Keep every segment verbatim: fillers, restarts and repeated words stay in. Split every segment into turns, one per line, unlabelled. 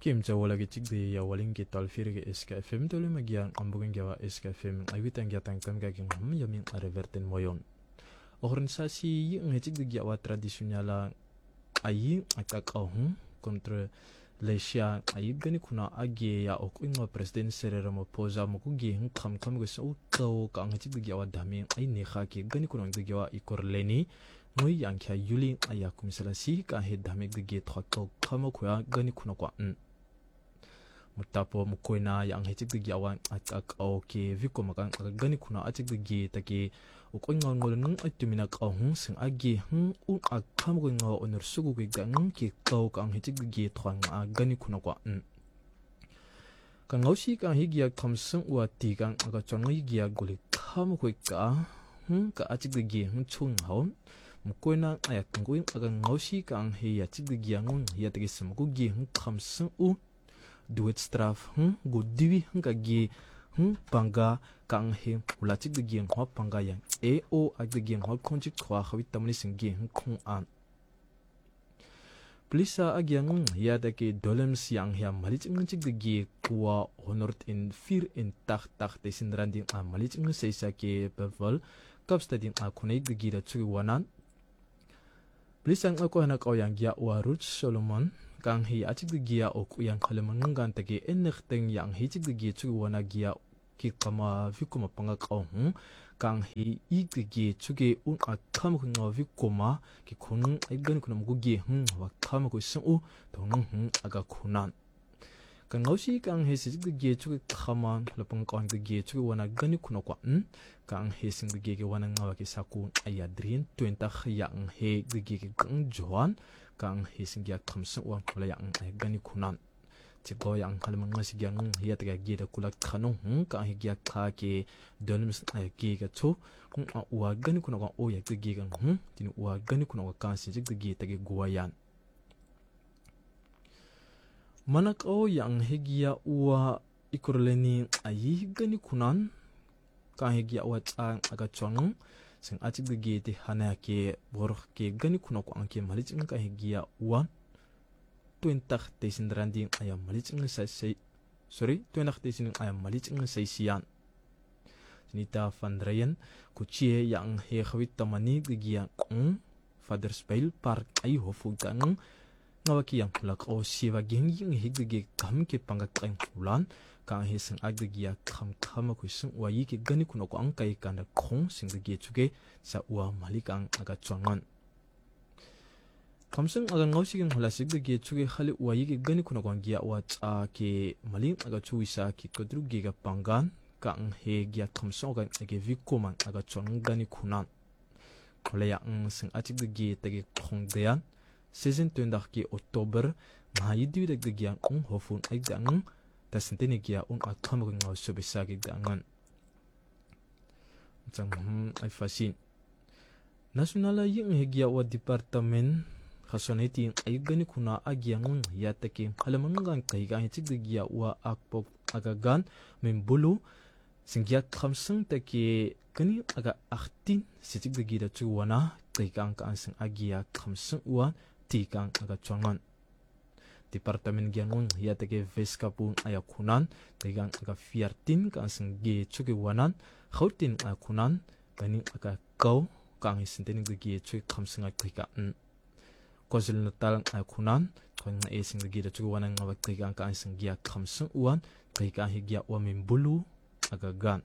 Kim jawala ge chigde ya waling ge tolfir ge S K F M tole magian ambugin gewa S K F M awitan ge tangkan ga ge hum yamin areverten moyon. Organisasi yi ngechigde ge wa tradisionala ayi akak ahum kontra Lesia ayi gani kuna age ya okuinga presiden Cyril Ramaphosa mukugi hum kam kam ge so ko ka ngechigde ge wa dami ayi ne kha ke gani kuna ge wa ikorleni ngoi yang kya yuli ayakum salasi ka he dami ge thakko kama khoya gani kuna kwa mutapo mukoina yang hechik de awan akak oke viko makan gani kuna achik de take ukoinga ngolun atumina ka hun sing agi hun u akam go nga onor sugu ge gang ki kau kang hechik de thwang gani kuna kwa kan ngausi ka higia khamsung wa ti kang aga chongi gia goli kham khoi ka hun ka achik de hun chung haun mukoina ayak ngoin aga ngausi kang he ya chik de ngun ya te sim ku gi hun khamsung u duit straf hmm gudiwi hangga gi hmm pangga kang he ulachik de gi ho pangga yang e o ag de gi ho konjik khwa khawit tamni singi hmm khung an plisa agyang ya da ke dolem siang ya malich ngchik de gi kwa honort in fir in tag tag de sindrandi a malich ng seisa ke bevel kap stadin a khunai de gi da chu wanan plisa ng ko hana ko yang ya warut solomon kang hi achik de gia ok yang khaleman ngan tage enchteng yang hi chik de gi chu wana gia ki kama vikuma panga ka hu kang hi i de gi chu ge un a kham khu nga vikuma ki khun ai gan kunam gu gi hu wa kham ku su u to nung hu aga khunan kang ngausi kang hi chik de gi chu khama lapang ka de gi chu wana gan kuna kwa kang hi sing de gi ge wana nga wa ki saku ayadrin twenty yang he de gi ge kang joan kang hising ya khamsu wa khula yang gani khunan chigo yang halmang ngasi gyang hiya ta gi da kulak khanu hu ka hi gya kha ke dolum ai gi ga chu wa gani kuna ga o ya gi ga hu tin wa gani kuna ga kan si jig gi ta gi guayan manak o yang hi gya wa ikurleni ai gani kunan ka hi gya wa cha aga chong sing achik de ge te hana ke bor ke gani kuna ko anke malich ng ka higia one twenty te sindrandi ayam malich ng sai sai sorry twenty te sin ayam malich ng sai sian sinita fandrayan ku chie yang he khawit tamani de gia ng father's bail park ai hofu gang ngawaki yang lak o siwa geng ying hig de ge kam ke panga kang ulan kang he sing ag de gia kham kham ku sing wa yi ke gani kuna ko ang kai kan khong sing de ge chuge sa wa malikang aga chongan kamsing aga ngausi geng hola sig de ge chuge khali wa yi ke gani kuna ko gia wa cha ke maling aga chuisa ki kodru ge ga pangan kang he gia kamsong ga ge vikoman aga chong gani kunan hola ya ang sing achig de ge te ge khong dean season twenty ki october ngai di de ge yang ong hofun ai dang ta sentene kia un akham ko ngaw so bisa gi dangan chang ai fasin national ying he gia wa department khasoneti ai gani kuna agyang ya take halamang gang kai ga chig de gia wa akpok agagan men bulu singya khamsang take kani aga eighteen sitig de gi da chu wana kai kang kan sing agia khamsang wa ti kang aga chongan departament gyangon ya take veskapun ayakunan tegang aga fifteen kan sing ge chuge wanan khautin akunan kani aga kau kang isintening ge chu khamsinga tika kozil natal akunan kon e sing ge chuge wanan ngawa tegang kan sing ge khamsing uan tika hi ge wa min bulu aga gan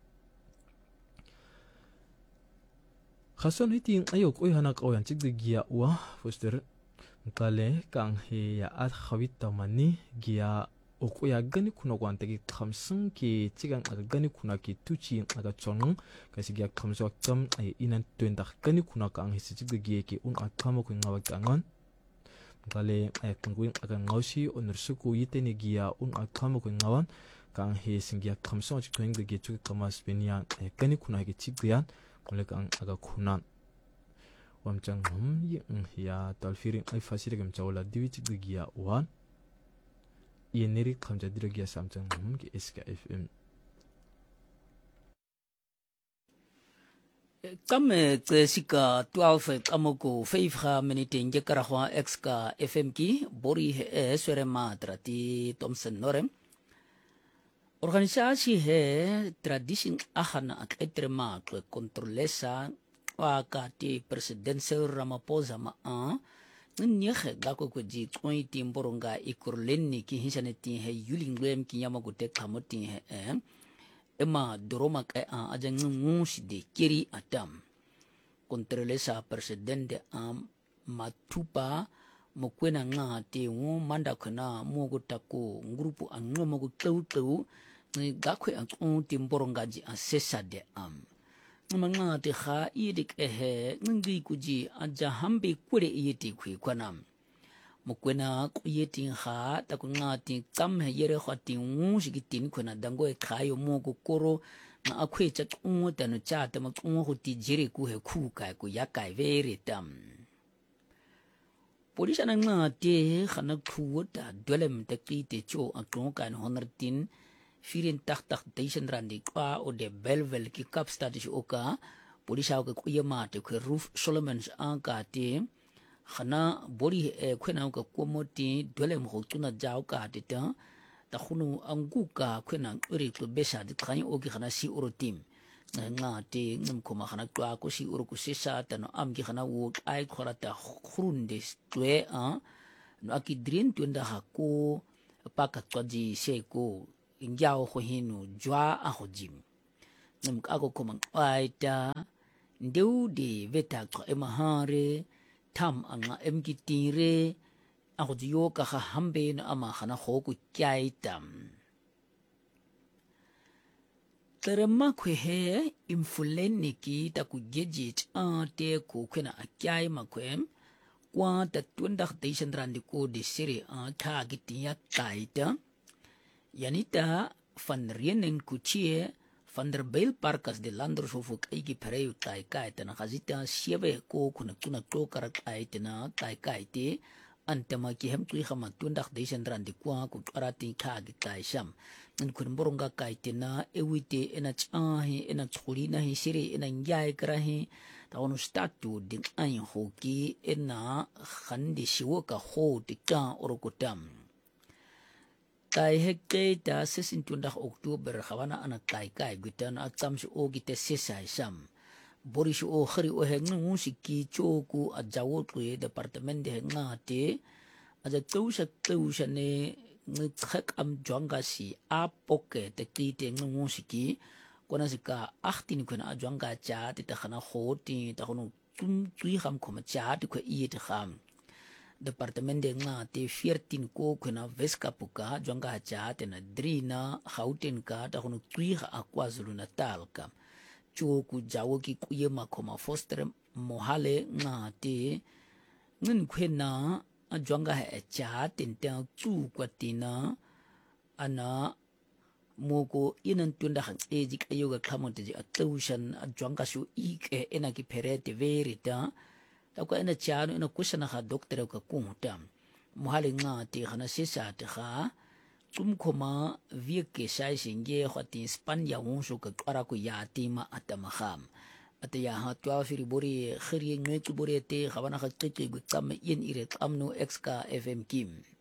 khason hiting ayok oi hanak oyan chig de ge wa foster kale kang he ya at khawit tamani gia okuya gani kuna kwante ki khamsung ki chigang aga gani kuna ki tuchi aga chong kasi gia khamso kam ai inan twenty gani kuna kang he chig ge ki un akhama ko ngawa kangan kale ay kungwing aga ngausi onursuku yiteni gia un akhama ko ngawan kang he singya khamso chig twing ge chu kamas penia ay gani kuna ki chigyan kule kang aga kunan wamchang hum ying ya talfiring ai fasire gam chawla diwich de gia one yeneri khamja dire gia samchang hum ki S K F M
Kame sika twelve kamoko five ha minute nge karahwa x ka F M ki bori he swere matra ti Thompson Norem. Organisasi he tradisi ahana ak etrema ke kontrolesa wa ka ti presidential Ramaphosa ma a nyekhe gako ko ji koi ti mboronga ikurlenni ki hisaneti he yulingwem ki yamagote kamoti he eh. Ema doroma ka a aja ngungusi de kiri atam kontrolesa presidente am matupa mokwena nga te ngu manda kana mogo tako grupu an mogo tau tau ni gakwe an on timboronga ji asesa de am nga te kha idik ehe ngi kuji aja hambe kwere yeti kwi kwanam mokwena kuyeti ha ta kunga ti kam he yere khati ngu shikitin khona dango e khayo mogo koro na akhwe cha ngu ta no cha ta ma ngu ho ti jere ku he khu kai ku ya kai vere tam polisa na nga te khana khu ta dolem te ki te cho akon kan honertin firin tak tak tation randi kwa o de belvel ki kap status oka polisa ko kuyema te ku roof solomons anka te khana bori e khwena ka komoti dole mo tuna jaw ka dita ta khunu angu ka khwena uri ko besa de khani ogi khana si uro team nga te ngum ko ma khana twa ko si uro ko sesa ta no am gi khana wo ai khora ta khurunde stwe a no aki drin tunda ha ko pa ka twaji se ko injao ho hinu jwa a ho jim ngum ka ko ko mang ai ta ndeu de veta ko e mahare tam anga emgitire ako diyo ka hambe na ama khana khoku kyai tam terema kwe he infuleni ki ta ku geji a te ku khena akyai makwe kwa ta tunda station randi ko de sire a tha gitia kaita yanita van rienen kuchie van der Bijl Parkas de Landershof ook eigi pereu kai kai tena khazita siebe ko kuna tuna to karak ai tena kai kai te antama ki hem tui khama tundak de sendran di kwa ku arati kha gi kai sam en kun boronga kai tena ewite ena chahi ena churi na hi siri ena ngai krahi ta onu statu ding ai hoki ena khandi shiwo ka ho tikka orokotam kai hekte ta sesentunda Oktober khawana ana kai kai gutan atsam shi o gite sesai sam boris o khari o he ngu siki choku ajawo ku department de ngate aja tausa tausa ne ngkhak am jwanga si a poke te kite ngu siki kona sika achtin kuna ajwanga cha te ta khana khoti ta khono tum tui kham khoma cha te ko i te kham departement de nga te veertien ko kuna Weskapuka jwanga cha te na drina Gauteng ka ta khono tui ga aKwaZulu Natal ka choku jawo ki kuyema khoma foster mohale nga te ngin khwena ajwanga ha cha tin ta chu kwatina ana moko inan tunda khang eji kayoga khamonte ji atushan ajwanga su ike ena ki perete verita ta ko ena chano ena kusana ha doctor ka kunta mohale nga te khana sesa te kha tum khoma vieke sai singe khati spanya wonso ka ara ko yatima atama kham ataya ha twa firi bori khiri ngwe tu bori te khawana kha tike gu tsam yen ire tsamno x ka F M kim